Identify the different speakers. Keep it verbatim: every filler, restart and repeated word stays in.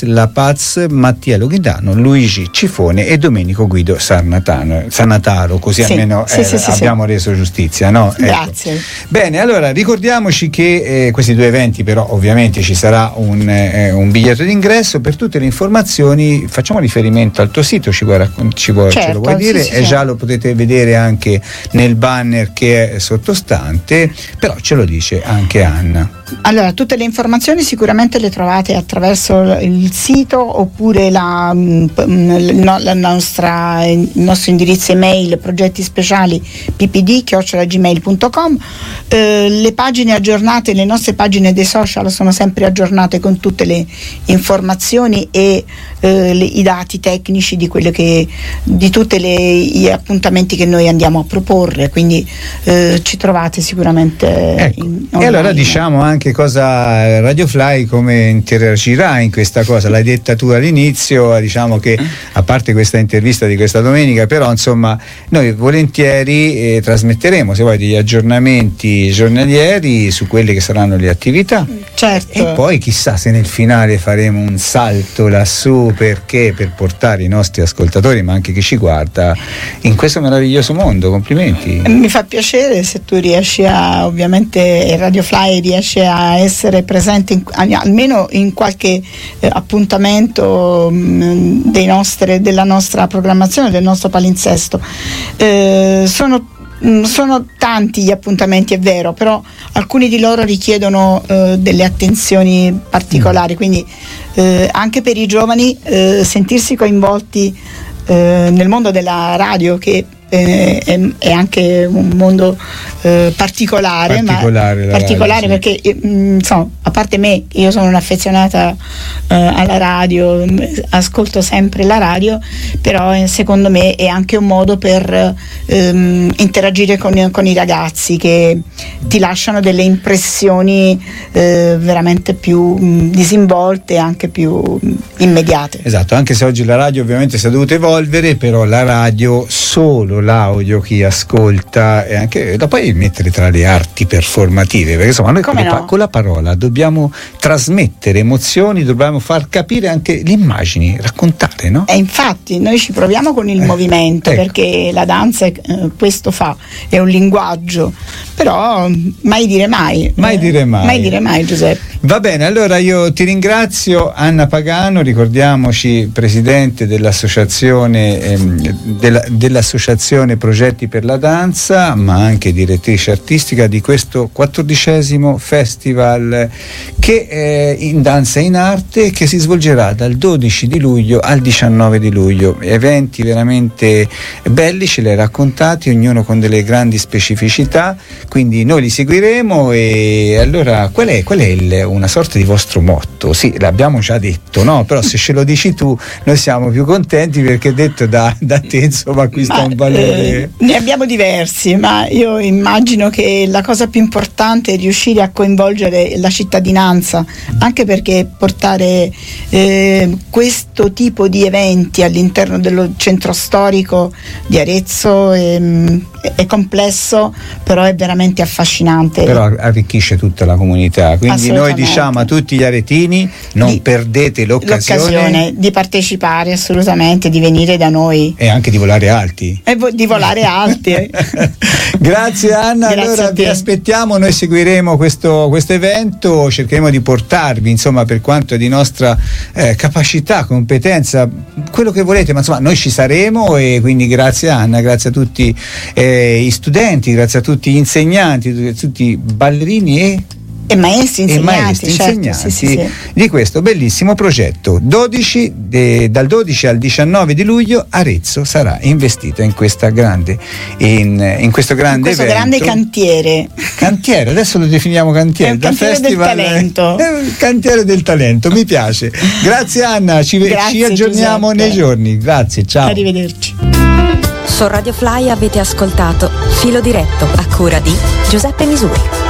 Speaker 1: Alex La Paz, Mattia Loghindano, Luigi Cifone e Domenico Guido Sarnatano, Sanataro, così sì, almeno sì, eh, sì, abbiamo sì. reso giustizia, no?
Speaker 2: Grazie.
Speaker 1: Ecco. Bene, allora ricordiamoci che eh, questi due eventi, però ovviamente ci sarà un, eh, un biglietto d'ingresso. Per tutte le informazioni facciamo riferimento al tuo sito, ci vuoi, ci vuoi, certo, ce lo vuoi dire? Sì, sì, e già lo potete vedere anche nel banner che è sottostante, però ce lo dice anche Anna.
Speaker 2: Allora, tutte le informazioni sicuramente le trovate attraverso il sito oppure la, la nostra, il nostro indirizzo email progetti speciali p p d chiocciola gmail punto com. Eh, le pagine aggiornate, le nostre pagine dei social sono sempre aggiornate con tutte le informazioni e eh, le, i dati tecnici di quello che di tutti gli appuntamenti che noi andiamo a proporre, quindi eh, ci trovate sicuramente.
Speaker 1: Ecco. In, e allora diciamo anche che cosa Radio Fly come interagirà in questa cosa. L'hai detta tu all'inizio, diciamo che a parte questa intervista di questa domenica, però insomma noi volentieri eh, trasmetteremo, se vuoi, degli aggiornamenti giornalieri su quelle che saranno le attività.
Speaker 2: Certo.
Speaker 1: E poi chissà se nel finale faremo un salto lassù, perché per portare i nostri ascoltatori, ma anche chi ci guarda, in questo meraviglioso mondo. Complimenti.
Speaker 2: Mi fa piacere se tu riesci a, ovviamente Radio Fly riesce a a essere presente in, almeno in qualche eh, appuntamento mh, dei nostre, della nostra programmazione, del nostro palinsesto. Eh, sono mh, sono tanti gli appuntamenti, è vero, però alcuni di loro richiedono eh, delle attenzioni particolari, quindi eh, anche per i giovani eh, sentirsi coinvolti eh, nel mondo della radio, che È, è anche un mondo eh, particolare,
Speaker 1: particolare,
Speaker 2: ma particolare
Speaker 1: radio, sì.
Speaker 2: Perché mh, insomma, a parte me, io sono un'affezionata eh, alla radio, ascolto sempre la radio, però eh, secondo me è anche un modo per ehm, interagire con, con i ragazzi, che ti lasciano delle impressioni eh, veramente più mh, disinvolte e anche più mh, immediate.
Speaker 1: Esatto, anche se oggi la radio ovviamente si è dovuta evolvere, però la radio, solo l'audio, chi ascolta, e anche da poi mettere tra le arti performative, perché insomma noi con,
Speaker 2: no?
Speaker 1: pa- con la parola dobbiamo trasmettere emozioni, dobbiamo far capire anche le immagini, raccontare, no?
Speaker 2: E infatti noi ci proviamo con il eh, movimento, ecco. Perché la danza eh, questo fa, è un linguaggio, però mai dire mai.
Speaker 1: Mai
Speaker 2: eh,
Speaker 1: dire mai.
Speaker 2: Mai dire mai, Giuseppe.
Speaker 1: Va bene, allora io ti ringrazio. Anna Pagano, ricordiamoci, presidente dell'associazione ehm, della, dell'associazione Progetti per la Danza, ma anche direttrice artistica di questo quattordicesimo festival che è in danza e in arte, che si svolgerà dal dodici di luglio al diciannove di luglio. Eventi veramente belli, ce li hai raccontati, ognuno con delle grandi specificità, quindi noi li seguiremo. E allora qual è, qual è il, una sorta di vostro motto? Sì, l'abbiamo già detto, no? Però se ce lo dici tu noi siamo più contenti, perché detto da, da te insomma acquista ma, un valore.
Speaker 2: Eh, ne abbiamo diversi, ma io immagino che la cosa più importante è riuscire a coinvolgere la cittadinanza, anche perché portare eh, questo tipo di eventi all'interno dello centro storico di Arezzo è, è complesso, però è veramente affascinante.
Speaker 1: Però arricchisce tutta la comunità, quindi noi diciamo a tutti gli aretini: non di, perdete l'occasione,
Speaker 2: l'occasione di partecipare, assolutamente, di venire da noi
Speaker 1: e anche di volare alti.
Speaker 2: E vo- di volare alti.
Speaker 1: Grazie Anna.
Speaker 2: Grazie,
Speaker 1: allora vi aspettiamo, noi seguiremo questo, questo evento, cercheremo di portarvi insomma per quanto è di nostra eh, capacità, competenza, quello che volete, ma insomma noi ci saremo. E quindi grazie Anna, grazie a tutti eh, i studenti, grazie a tutti gli insegnanti, a tutti i ballerini e
Speaker 2: E maestri insegnanti,
Speaker 1: e maestri
Speaker 2: certo,
Speaker 1: insegnanti
Speaker 2: sì, sì, sì.
Speaker 1: di questo bellissimo progetto. dodici de, dal dodici al diciannove di luglio Arezzo sarà investita in questa grande in, in questo grande
Speaker 2: in questo
Speaker 1: evento,
Speaker 2: grande cantiere
Speaker 1: cantiere adesso lo definiamo cantiere,
Speaker 2: è un
Speaker 1: da
Speaker 2: cantiere
Speaker 1: festival,
Speaker 2: del talento,
Speaker 1: è un cantiere del talento, mi piace. Grazie Anna, ci,
Speaker 2: grazie,
Speaker 1: ci aggiorniamo
Speaker 2: Giuseppe.
Speaker 1: nei giorni. Grazie, ciao,
Speaker 2: arrivederci.
Speaker 3: Su Radio Fly avete ascoltato Filo Diretto, a cura di Giuseppe Misuri.